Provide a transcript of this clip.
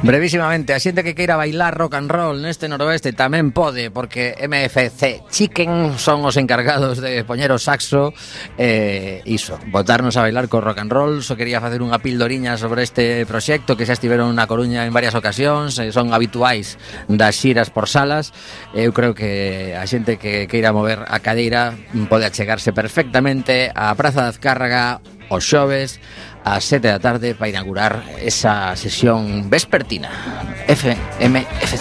Brevísimamente, a xente que queira bailar rock and roll neste noroeste tamén pode, porque MFC Chicken son os encargados de poñer o saxo iso, botarnos a bailar co rock and roll. Só quería facer unha pildoriña sobre este proxecto que xa estiveron na Coruña en varias ocasións, son habituais das xiras por salas. Eu creo que a xente que queira mover a cadeira pode achegarse perfectamente á Praza de Azcárraga os xoves ás 7 da tarde para inaugurar esa sesión vespertina. FMFC.